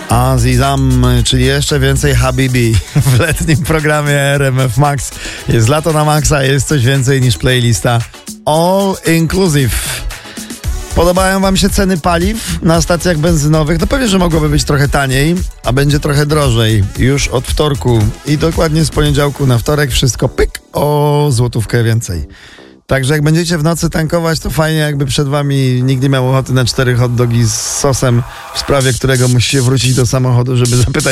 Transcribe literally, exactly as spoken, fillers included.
Azizam, czyli jeszcze więcej Habibi w letnim programie R M F Max. Jest lato na maksa, jest coś więcej niż playlista All Inclusive. Podobają wam się ceny paliw na stacjach benzynowych? No pewnie, że mogłoby być trochę taniej, a będzie trochę drożej już od wtorku i dokładnie z poniedziałku na wtorek wszystko pyk o złotówkę więcej. Także jak będziecie w nocy tankować, to fajnie, jakby przed wami nikt nie miał ochoty na cztery hot dogi z sosem, w sprawie którego musicie wrócić do samochodu, żeby zapytać